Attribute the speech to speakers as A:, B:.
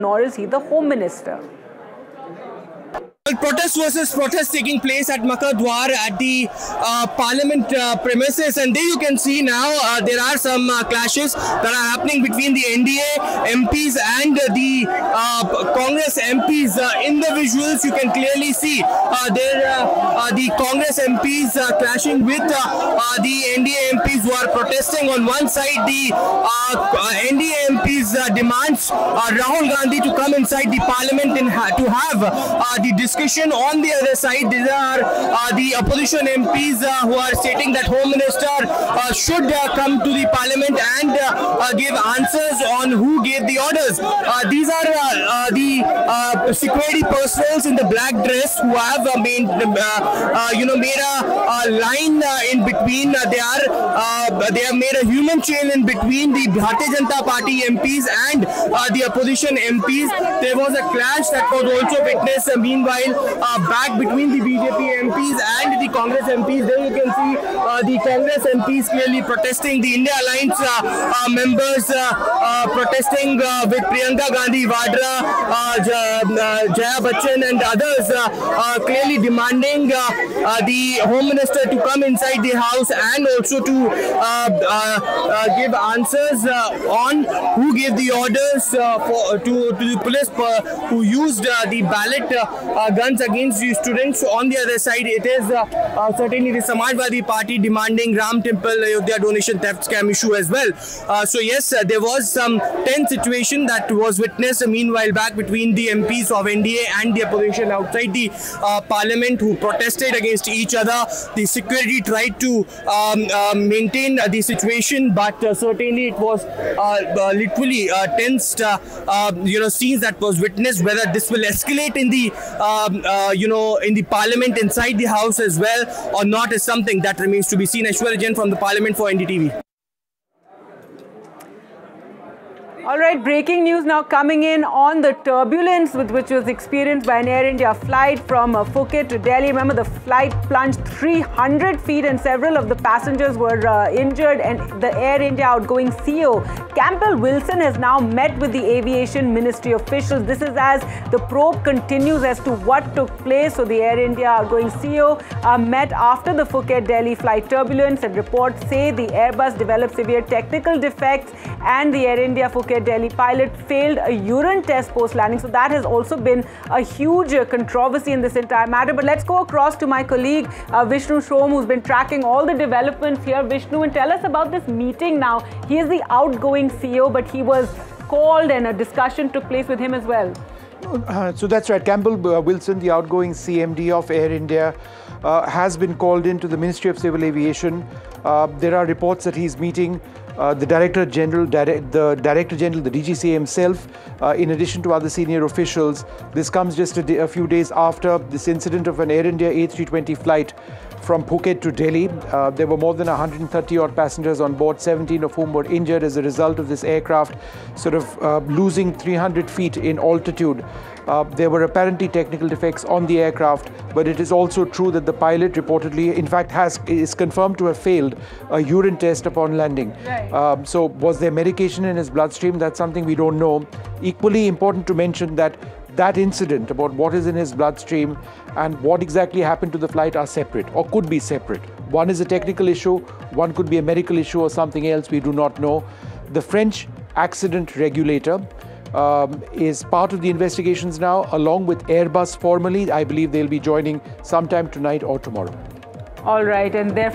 A: nor is he the Home Minister.
B: Protest versus protest taking place at Makka Dwar at the Parliament premises, and there you can see now there are some clashes that are happening between the NDA MPs and the Congress MPs. In the visuals you can clearly see the Congress MPs clashing with the NDA MPs who are protesting. On one side, the NDA MPs demands Rahul Gandhi to come inside the Parliament and to have the discussion. On the other side, these are the opposition MPs who are stating that Home Minister should come to the Parliament and give answers on who gave the orders. These are the security personnel in the black dress who have made a line in between. They have made a human chain in between the Bharatiya Janata Party MPs and the opposition MPs. There was a clash that was also witnessed meanwhile back between the BJP MPs and the Congress MPs. There you can see the Congress MPs clearly protesting, the India Alliance members protesting with Priyanka Gandhi Vadra, Jaya Bachchan and others clearly demanding the Home Minister to come inside the house and also to give answers on who gave the orders to the police who used the ballot guns against the students. On the other side, it is certainly the Samajwadi Party demanding Ram Temple Ayodhya donation theft scam issue as well. So yes, there was some tense situation that was witnessed meanwhile back between the MPs of NDA and the opposition outside the Parliament who protested against each other. The security tried to maintain the situation, but certainly it was literally tensed scenes that was witnessed. Whether this will escalate in the in the Parliament inside the house as well or not is something that remains to be seen. Aishwarya Jain from the Parliament for NDTV.
A: All right, breaking news now coming in on the turbulence which was experienced by an Air India flight from Phuket to Delhi. Remember, the flight plunged 300 feet and several of the passengers were injured, and the Air India outgoing CEO, Campbell Wilson, has now met with the Aviation Ministry officials. This is as the probe continues as to what took place. So the Air India outgoing CEO met after the Phuket-Delhi flight turbulence, and reports say the Airbus developed severe technical defects and the Air India Phuket-Delhi pilot failed a urine test post-landing. So that has also been a huge controversy in this entire matter. But let's go across to my colleague Vishnu Shom, who's been tracking all the developments here. Vishnu, and tell us about this meeting now. He is the outgoing CEO, but he was called and a discussion took place with him as well.
C: So that's right. Campbell Wilson, the outgoing CMD of Air India, has been called into the Ministry of Civil Aviation. There are reports that he's meeting the Director General, the DGCA himself, in addition to other senior officials. This comes just a few days after this incident of an Air India A320 flight from Phuket to Delhi. There were more than 130 odd passengers on board, 17 of whom were injured as a result of this aircraft sort of losing 300 feet in altitude. There were apparently technical defects on the aircraft, but it is also true that the pilot reportedly, in fact, is confirmed to have failed a urine test upon landing. Right. So was there medication in his bloodstream? That's something we don't know. Equally important to mention that incident about what is in his bloodstream and what exactly happened to the flight are separate, or could be separate. One is a technical issue, one could be a medical issue or something else, we do not know. The French accident regulator is part of the investigations now, along with Airbus formally. I believe they'll be joining sometime tonight or tomorrow.
A: All right, and therefore